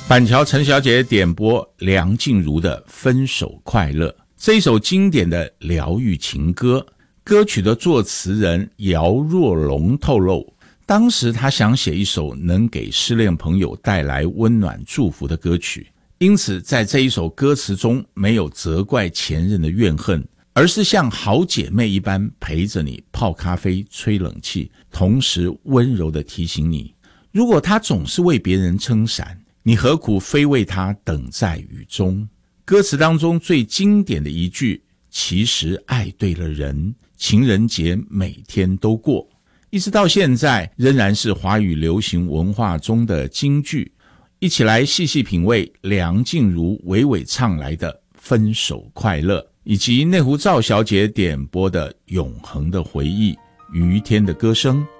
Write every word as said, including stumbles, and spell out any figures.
板桥陈小姐点播梁静茹的《分手快乐》，这一首经典的疗愈情歌。歌曲的作词人姚若龙透露，当时他想写一首能给失恋朋友带来温暖祝福的歌曲，因此在这一首歌词中没有责怪前任的怨恨，而是像好姐妹一般陪着你泡咖啡吹冷气，同时温柔地提醒你，如果他总是为别人撑伞，你何苦非为他等在雨中。歌词当中最经典的一句，其实爱对了人，情人节每天都过，一直到现在仍然是华语流行文化中的金句。一起来细细品味梁静茹娓娓唱来的《分手快乐》，以及内湖赵小姐点播的《永恒的回忆》，于天的歌声。